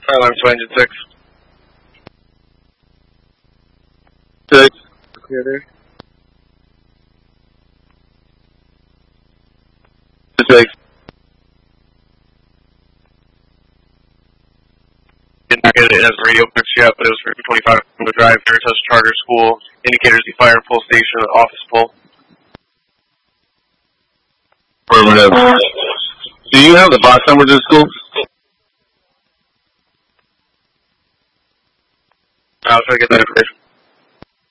Alarm 206. 6. Clear there. 6. Did not get it as a radio pitch yet, but it was for 25 from the drive, Veritas Charter School. Indicators the fire pole station, office pole. Affirmative. Do you have the box number to the school? I'll try to get that information